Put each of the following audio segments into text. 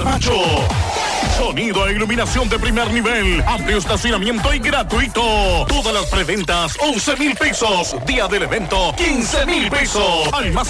Camacho. Sonido e iluminación de primer nivel, amplio estacionamiento y gratuito. Todas las preventas, 11,000 pesos. Día del evento, 15,000 pesos. Al más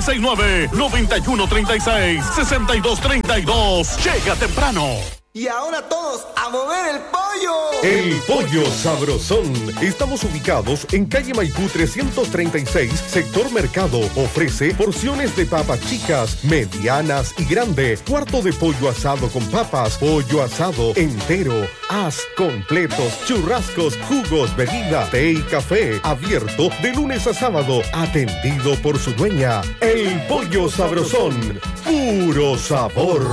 569-9136-6232. Llega temprano. Y ahora todos a mover el pollo. El Pollo Sabrosón. Estamos ubicados en calle Maipú 336, sector Mercado. Ofrece porciones de papas chicas, medianas y grande. Cuarto de pollo asado con papas, pollo asado entero, as completos, churrascos, jugos, bebida, té y café. Abierto de lunes a sábado. Atendido por su dueña. El Pollo Sabrosón. Puro sabor.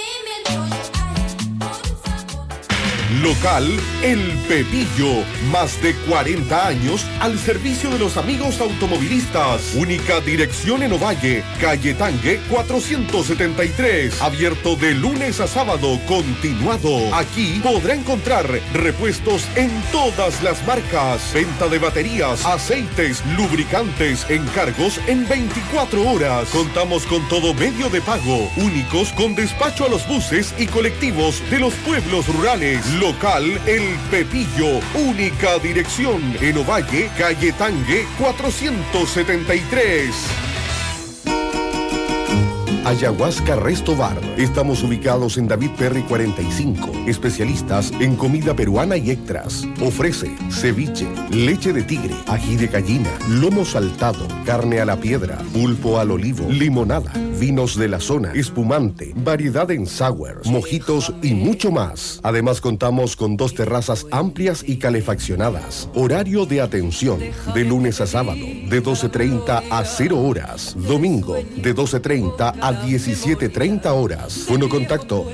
Local El Pepillo, más de 40 años al servicio de los amigos automovilistas. Única dirección en Ovalle, calle Tangue 473. Abierto de lunes a sábado, continuado. Aquí podrá encontrar repuestos en todas las marcas. Venta de baterías, aceites, lubricantes, encargos en 24 horas. Contamos con todo medio de pago. Únicos con despacho a los buses y colectivos de los pueblos rurales. Local El Pepillo, única dirección en Ovalle, calle Tangue 473. Ayahuasca Resto Bar. Estamos ubicados en David Perry 45. Especialistas en comida peruana y extras. Ofrece ceviche, leche de tigre, ají de gallina, lomo saltado, carne a la piedra, pulpo al olivo, limonada, vinos de la zona, espumante, variedad en sours, mojitos y mucho más. Además contamos con 2 terrazas amplias y calefaccionadas. Horario de atención de lunes a sábado de 12:30 a 0 horas. Domingo de 12:30 a 17:30 horas. Fono contacto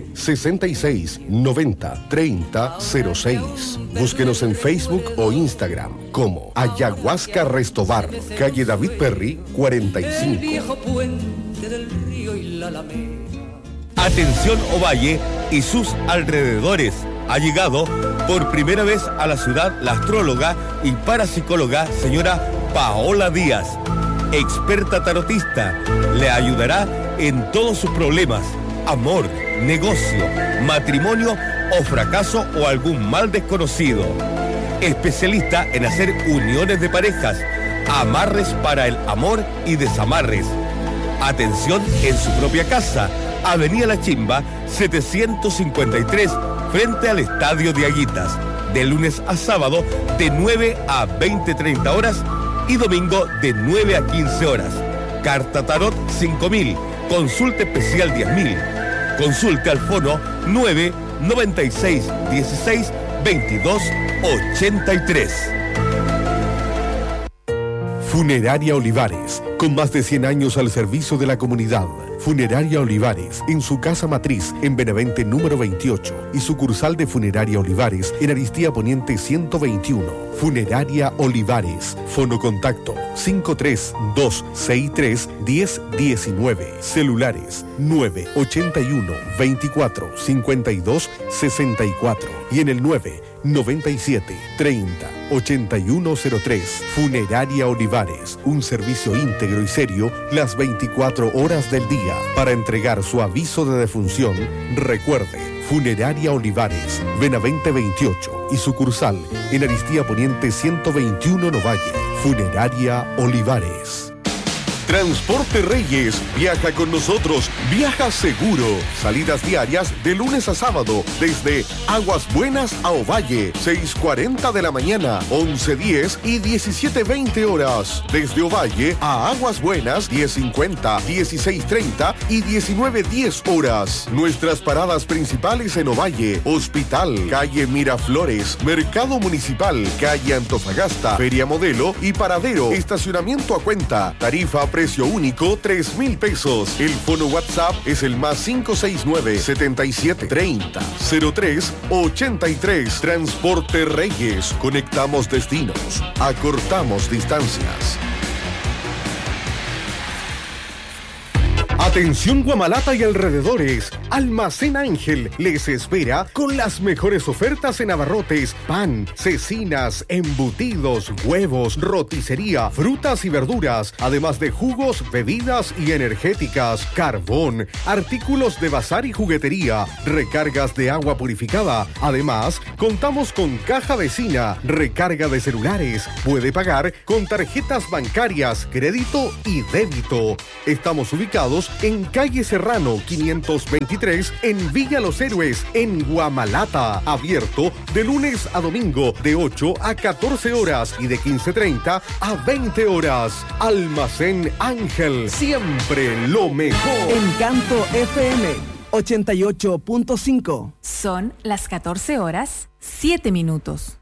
966-90-3006. Búsquenos en Facebook o Instagram como Ayahuasca Resto Bar, calle David Perry 45. Atención Ovalle y sus alrededores. Ha llegado por primera vez a la ciudad la astróloga y parapsicóloga señora Paola Díaz. Experta tarotista, le ayudará en todos sus problemas, amor, negocio, matrimonio o fracaso o algún mal desconocido. Especialista en hacer uniones de parejas, amarres para el amor y desamarres. Atención en su propia casa, Avenida La Chimba, 753, frente al Estadio de Aguitas, de lunes a sábado de 9 a 20:30 horas y domingo de 9 a 15 horas. Carta Tarot 5.000, consulta especial 10.000. Consulte al fono 996 16 22 83. Funeraria Olivares, con más de 100 años al servicio de la comunidad. Funeraria Olivares, en su casa matriz en Benavente número 28 y sucursal de Funeraria Olivares en Aristía Poniente 121. Funeraria Olivares, fono contacto 532631019, celulares 981 24 52 64 y en el 997 30 8103. Funeraria Olivares, un servicio íntegro y serio las 24 horas del día. Para entregar su aviso de defunción, recuerde, Funeraria Olivares, Benavente 28 y sucursal en Aristía Poniente 121 Novalle. Funeraria Olivares. Transporte Reyes, viaja con nosotros, viaja seguro. Salidas diarias de lunes a sábado desde Aguas Buenas a Ovalle, 6:40 de la mañana, 11:10 y 17:20 horas. Desde Ovalle a Aguas Buenas, 10:50, 16:30 y 19:10 horas. Nuestras paradas principales en Ovalle: Hospital, calle Miraflores, Mercado Municipal, calle Antofagasta, Feria Modelo y Paradero. Estacionamiento a cuenta. Tarifa precio único, 3,000 pesos. El fono WhatsApp es el más 569 77 30 03 83. Transporte Reyes. Conectamos destinos. Acortamos distancias. Atención Guamalata y alrededores. Almacén Ángel les espera con las mejores ofertas en abarrotes, pan, cecinas, embutidos, huevos, roticería, frutas y verduras, además de jugos, bebidas y energéticas, carbón, artículos de bazar y juguetería, recargas de agua purificada. Además, contamos con caja vecina, recarga de celulares. Puede pagar con tarjetas bancarias, crédito y débito. Estamos ubicados en calle Serrano 523 en Villa Los Héroes, en Guamalata. Abierto de lunes a domingo de 8 a 14 horas y de 15:30 a 20 horas. Almacén Ángel, siempre lo mejor. Encanto FM 88.5. Son las 14 horas, 7 minutos.